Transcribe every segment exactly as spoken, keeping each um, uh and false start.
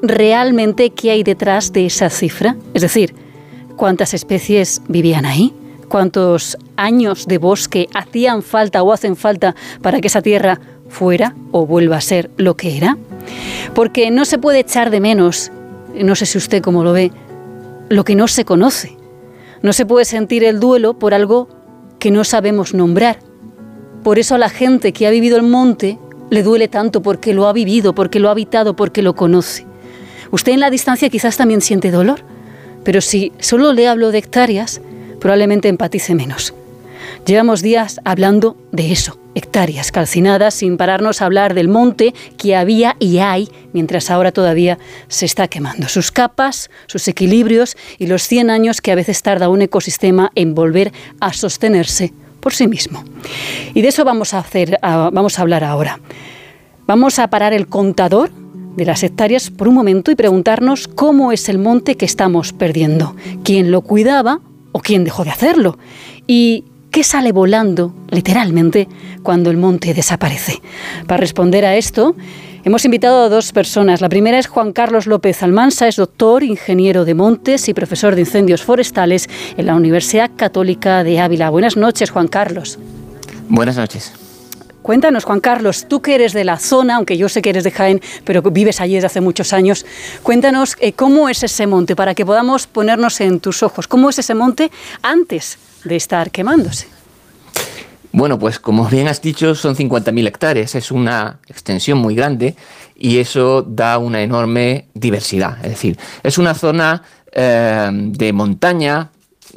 realmente qué hay detrás de esa cifra? Es decir, ¿cuántas especies vivían ahí? ¿Cuántos años de bosque hacían falta o hacen falta para que esa tierra fuera o vuelva a ser lo que era? Porque no se puede echar de menos, no sé si usted cómo lo ve, lo que no se conoce. No se puede sentir el duelo por algo que no sabemos nombrar. Por eso a la gente que ha vivido el monte le duele tanto, porque lo ha vivido, porque lo ha habitado, porque lo conoce. Usted en la distancia quizás también siente dolor, pero si solo le hablo de hectáreas, probablemente empatice menos. Llevamos días hablando de eso, hectáreas calcinadas, sin pararnos a hablar del monte que había y hay, mientras ahora todavía se está quemando. Sus capas, sus equilibrios y los cien años que a veces tarda un ecosistema en volver a sostenerse por sí mismo. Y de eso vamos a hacer, uh, vamos a hablar ahora. Vamos a parar el contador de las hectáreas por un momento y preguntarnos cómo es el monte que estamos perdiendo, quién lo cuidaba o quién dejó de hacerlo, y qué sale volando, literalmente, cuando el monte desaparece. Para responder a esto, hemos invitado a dos personas. La primera es Juan Carlos López Almansa, es doctor, ingeniero de montes y profesor de incendios forestales en la Universidad Católica de Ávila. Buenas noches, Juan Carlos. Buenas noches. Cuéntanos, Juan Carlos, tú que eres de la zona, aunque yo sé que eres de Jaén, pero vives allí desde hace muchos años, cuéntanos eh, cómo es ese monte, para que podamos ponernos en tus ojos. ¿Cómo es ese monte antes de estar quemándose? Bueno, pues como bien has dicho, son cincuenta mil hectáreas, es una extensión muy grande y eso da una enorme diversidad. Es decir, es una zona eh, de montaña,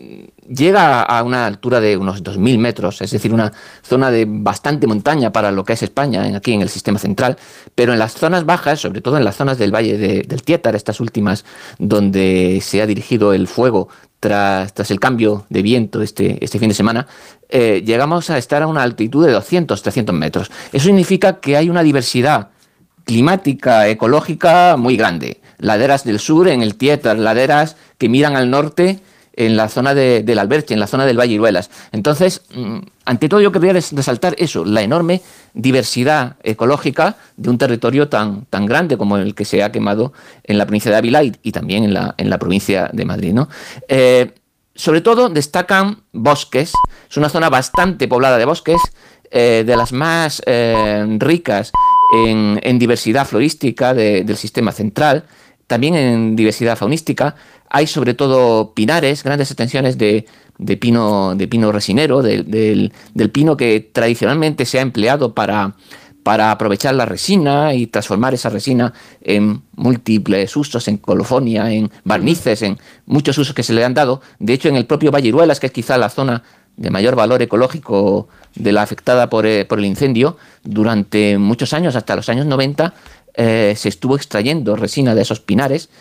llega a una altura de unos dos mil metros, es decir, una zona de bastante montaña para lo que es España, aquí en el sistema central, pero en las zonas bajas, sobre todo en las zonas del Valle de, del Tiétar, estas últimas, donde se ha dirigido el fuego tras, tras el cambio de viento este, este fin de semana, eh, llegamos a estar a una altitud de doscientos, trescientos metros. Eso significa que hay una diversidad climática, ecológica muy grande. Laderas del sur en el Tiétar, laderas que miran al norte en la zona de, del Alberche, en la zona del Valle Iruelas. Entonces, ante todo yo querría resaltar eso, la enorme diversidad ecológica de un territorio tan, tan grande como el que se ha quemado en la provincia de Ávila y, y también en la, en la provincia de Madrid, ¿no? Eh, sobre todo destacan bosques, es una zona bastante poblada de bosques, eh, de las más eh, ricas en, en diversidad florística de, del sistema central, también en diversidad faunística. Hay sobre todo pinares, grandes extensiones de, de, pino, de pino resinero, de, de, del pino que tradicionalmente se ha empleado para, para aprovechar la resina y transformar esa resina en múltiples usos, en colofonia, en barnices, en muchos usos que se le han dado. De hecho, en el propio Valle Iruelas, que es quizá la zona de mayor valor ecológico de la afectada por, eh, por el incendio, durante muchos años, hasta los años noventa, eh, se estuvo extrayendo resina de esos pinares.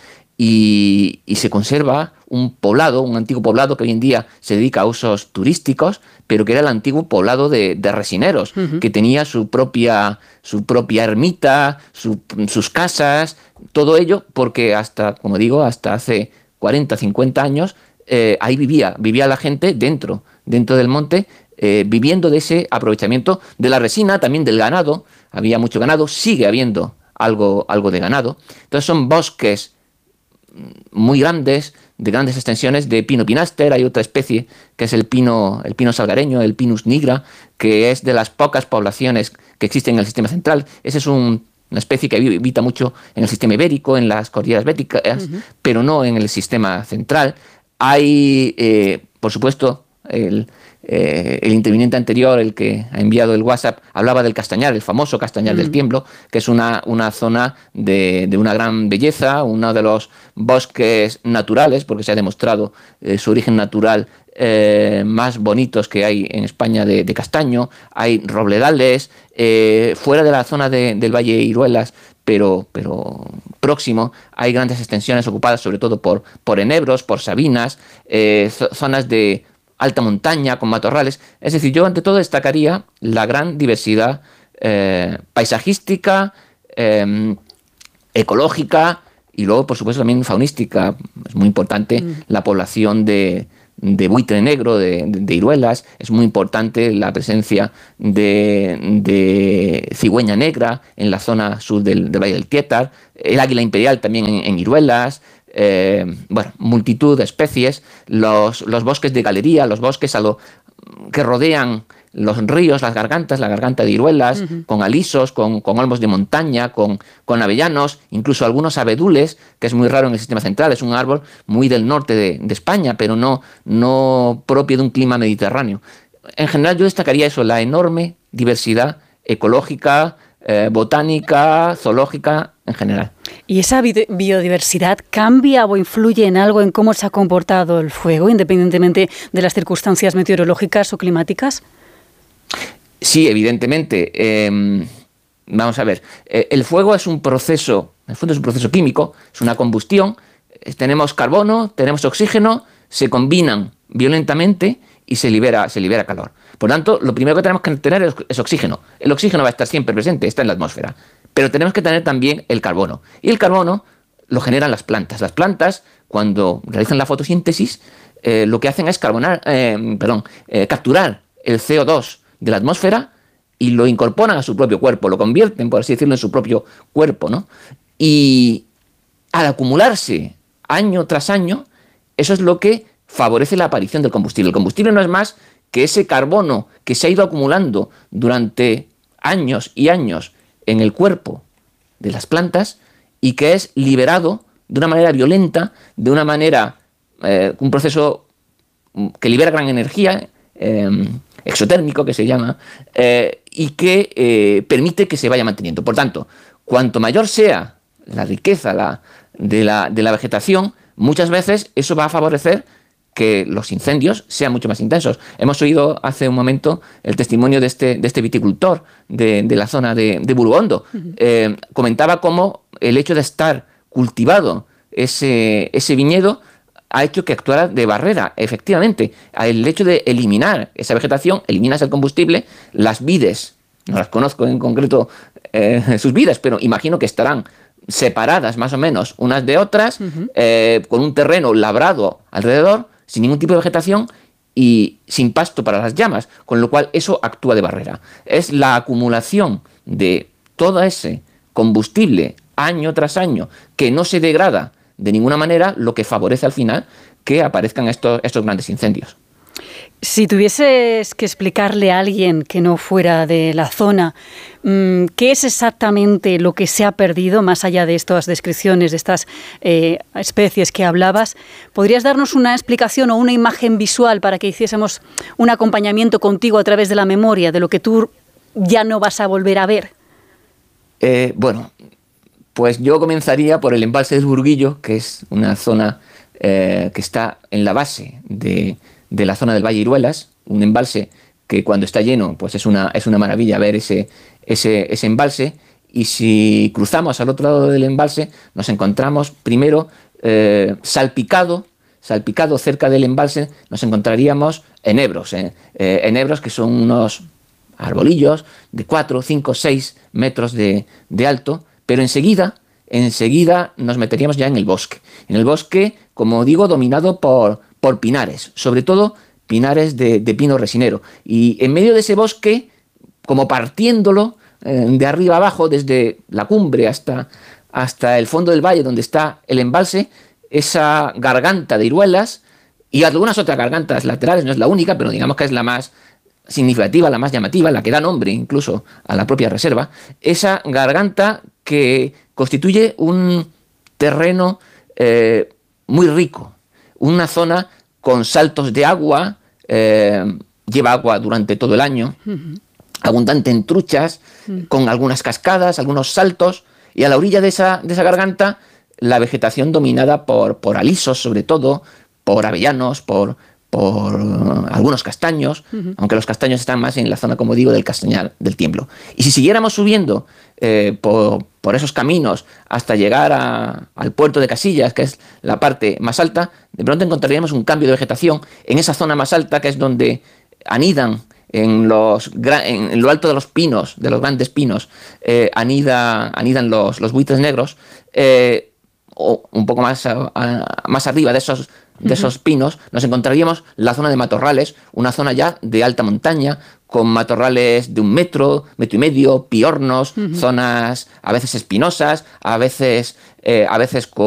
Y, y se conserva un poblado, un antiguo poblado que hoy en día se dedica a usos turísticos, pero que era el antiguo poblado de, de resineros, uh-huh. que tenía su propia, su propia ermita, su, sus casas, todo ello, porque hasta, como digo, hasta hace cuarenta, cincuenta años, eh, ahí vivía, vivía la gente dentro, dentro del monte, eh, viviendo de ese aprovechamiento de la resina, también del ganado. Había mucho ganado, sigue habiendo algo, algo de ganado. Entonces son bosques muy grandes, de grandes extensiones de pino pinaster. Hay otra especie que es el pino, el pino salgareño, el Pinus nigra, que es de las pocas poblaciones que existen en el sistema central. Esa es un, una especie que habita mucho en el sistema ibérico, en las cordilleras béticas, uh-huh. pero no en el sistema central. Hay, eh, por supuesto, el, eh, el interviniente anterior, el que ha enviado el WhatsApp, hablaba del Castañar, el famoso Castañar mm. del Tiemblo, que es una, una zona de, de una gran belleza, uno de los bosques naturales, porque se ha demostrado eh, su origen natural, eh, más bonitos que hay en España de, de castaño. Hay robledales, eh, fuera de la zona de, del Valle Iruelas, pero, pero próximo, hay grandes extensiones ocupadas sobre todo por, por enebros, por sabinas, eh, zonas de alta montaña con matorrales. Es decir, yo ante todo destacaría la gran diversidad eh, paisajística, eh, ecológica y luego, por supuesto, también faunística. Es muy importante mm. la población de, de buitre negro, de, de, de iruelas. Es muy importante la presencia de, de cigüeña negra en la zona sur del, del Valle del Tietar, el águila imperial también en, en iruelas. Eh, bueno, multitud de especies, los, los bosques de galería, los bosques a lo, que rodean los ríos, las gargantas, la garganta de iruelas, uh-huh. con alisos, con, con olmos de montaña, con, con avellanos, incluso algunos abedules, que es muy raro en el sistema central, es un árbol muy del norte de, de España, pero no, no propio de un clima mediterráneo. En general yo destacaría eso, la enorme diversidad ecológica, eh, botánica, zoológica en general. ¿Y esa biodiversidad cambia o influye en algo en cómo se ha comportado el fuego, independientemente de las circunstancias meteorológicas o climáticas? Sí, evidentemente. Eh, vamos a ver. Eh, el fuego es un proceso, en el fondo es un proceso químico, es una combustión. Eh, tenemos carbono, tenemos oxígeno, se combinan violentamente y se libera, se libera calor. Por lo tanto, lo primero que tenemos que tener es, es oxígeno. El oxígeno va a estar siempre presente, está en la atmósfera. Pero tenemos que tener también el carbono. Y el carbono lo generan las plantas. Las plantas, cuando realizan la fotosíntesis, eh, lo que hacen es carbonar, eh, perdón, eh, capturar el C O dos de la atmósfera y lo incorporan a su propio cuerpo, lo convierten, por así decirlo, en su propio cuerpo, ¿no? Y al acumularse año tras año, eso es lo que favorece la aparición del combustible. El combustible no es más que ese carbono que se ha ido acumulando durante años y años en el cuerpo de las plantas y que es liberado de una manera violenta, de una manera, eh, un proceso que libera gran energía, eh, exotérmico que se llama, eh, y que eh, permite que se vaya manteniendo. Por tanto, cuanto mayor sea la riqueza la, de, la, de la vegetación, muchas veces eso va a favorecer que los incendios sean mucho más intensos. Hemos oído hace un momento el testimonio de este, de este viticultor de, de la zona de, de Burgondo. Uh-huh. Eh, comentaba cómo el hecho de estar cultivado ese, ese viñedo ha hecho que actuara de barrera, efectivamente. El hecho de eliminar esa vegetación, eliminas el combustible, las vides, no las conozco en concreto eh, sus vidas, pero imagino que estarán separadas más o menos unas de otras, uh-huh. eh, con un terreno labrado alrededor, sin ningún tipo de vegetación y sin pasto para las llamas, con lo cual eso actúa de barrera. Es la acumulación de todo ese combustible año tras año que no se degrada de ninguna manera lo que favorece al final que aparezcan estos, estos grandes incendios. Si tuvieses que explicarle a alguien que no fuera de la zona qué es exactamente lo que se ha perdido, más allá de estas descripciones, de estas eh, especies que hablabas, ¿podrías darnos una explicación o una imagen visual para que hiciésemos un acompañamiento contigo a través de la memoria de lo que tú ya no vas a volver a ver? Eh, bueno, pues yo comenzaría por el embalse del Burguillo, que es una zona eh, que está en la base de... de la zona del Valle Iruelas, un embalse que cuando está lleno pues es una, es una maravilla ver ese, ese, ese embalse, y si cruzamos al otro lado del embalse nos encontramos primero eh, salpicado, salpicado cerca del embalse nos encontraríamos enebros, eh, eh, enebros que son unos arbolillos de cuatro, cinco, seis metros de, de alto, pero enseguida, enseguida nos meteríamos ya en el bosque, en el bosque, como digo, dominado por por pinares, sobre todo pinares de, de pino resinero. Y en medio de ese bosque, como partiéndolo eh, de arriba abajo, desde la cumbre hasta, hasta el fondo del valle donde está el embalse, esa garganta de iruelas y algunas otras gargantas laterales, no es la única, pero digamos que es la más significativa, la más llamativa, la que da nombre incluso a la propia reserva, esa garganta que constituye un terreno eh, muy rico, una zona con saltos de agua, eh, lleva agua durante todo el año, uh-huh. abundante en truchas, uh-huh. con algunas cascadas, algunos saltos, y a la orilla de esa, de esa garganta la vegetación dominada por, por alisos, sobre todo, por avellanos, por, por uh, algunos castaños, uh-huh. aunque los castaños están más en la zona, como digo, del Castañar del Tiemblo. Y si siguiéramos subiendo eh, por, por esos caminos hasta llegar a, al puerto de Casillas, que es la parte más alta, de pronto encontraríamos un cambio de vegetación en esa zona más alta, que es donde anidan en, los, en lo alto de los pinos, de los grandes pinos, eh, anida, anidan los, los buitres negros, eh, o un poco más, a, a, más arriba de esos, de esos pinos, nos encontraríamos la zona de matorrales, una zona ya de alta montaña, con matorrales de un metro, metro y medio, piornos, uh-huh. zonas a veces espinosas, a veces, eh, a veces con